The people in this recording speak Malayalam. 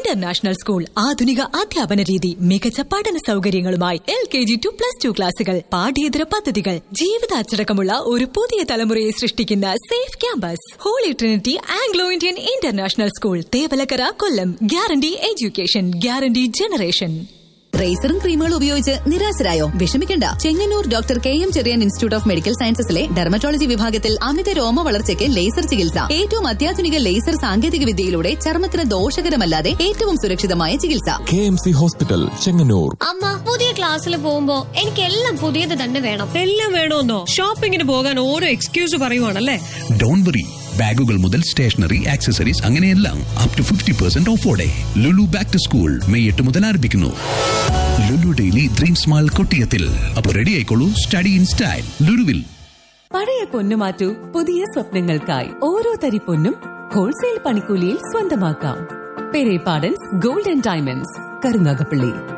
International school. ആധുനിക അധ്യാപന രീതി, മികച്ച പഠന സൗകര്യങ്ങളുമായി LKG to +2 ക്ലാസുകൾ, പാഠ്യേതര പദ്ധതികൾ, ജീവിതാച്ചടക്കമുള്ള ഒരു പുതിയ തലമുറയെ സൃഷ്ടിക്കുന്ന safe campus. Holy Trinity Anglo Indian international school, Thevalakkara, കൊല്ലം. Guarantee education, guarantee generation. റേസറും ക്രീമുകളും ഉപയോഗിച്ച് നിരാശരായോ? വിഷമിക്കണ്ട. Chengannur doctor KM Cherian institute of medical സയൻസസിലെ dermatology വിഭാഗത്തിൽ അമിത രോമ വളർച്ചയ്ക്ക് ലേസർ ചികിത്സ. ഏറ്റവും അത്യാധുനിക ലേസർ സാങ്കേതിക വിദ്യയിലൂടെ ചർമ്മത്തിന് ദോഷകരമല്ലാതെ ഏറ്റവും സുരക്ഷിതമായ ചികിത്സ. KMC hospital, Chengannur. അമ്മ, പുതിയ ക്ലാസ്സിൽ പോകുമ്പോ എനിക്ക് എല്ലാം പുതിയത് തന്നെ വേണം. എല്ലാം വേണമെന്നോ? ഷോപ്പിങ്ങിന് പോകാൻ ഓരോ എക്സ്ക്യൂസ് പറയുവാണല്ലേ? ഡോണ്ട് വറി, ബാഗുകൾ മുതൽ സ്റ്റേഷനറി, ആക്സസറീസ്, അങ്ങനെയെല്ലാം up to 50% ഓഫോടെ. Lulu back to school May 8 മുതൽ ആരംഭിക്കുന്നു. Lulu daily dream smile കൊട്ടിയത്തിൽ. അപ്പോൾ റെഡി ആയിക്കോളൂ, സ്റ്റഡി ഇൻ സ്റ്റൈൽ ലുലുവിൽ. പഴയ പൊന്നു മാറ്റൂ, പുതിയ സ്വപ്നങ്ങൾക്കായി. ഓരോ തരി പൊന്നും ഹോൾസെയിൽ പണിക്കൂലിയിൽ സ്വന്തമാക്കാം. Perepadans gold and diamonds, Karunagappally.